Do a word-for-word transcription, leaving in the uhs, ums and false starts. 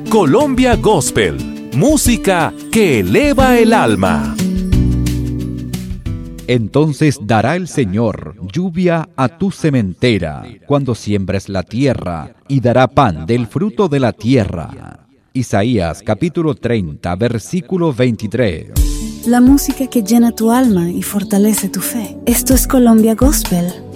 Colombia Gospel, música que eleva el alma. Entonces dará el Señor lluvia a tu sementera cuando siembres la tierra, y dará pan del fruto de la tierra. Isaías capítulo treinta, versículo veintitrés. La música que llena tu alma y fortalece tu fe. Esto es Colombia Gospel.